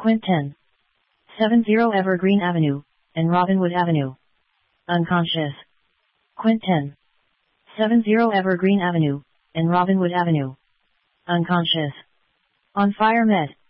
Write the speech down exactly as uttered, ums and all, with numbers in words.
Quint ten. seventy Evergreen Avenue, and Robinwood Avenue. Unconscious. Quint ten. seventy Evergreen Avenue, and Robinwood Avenue. Unconscious. On fire med.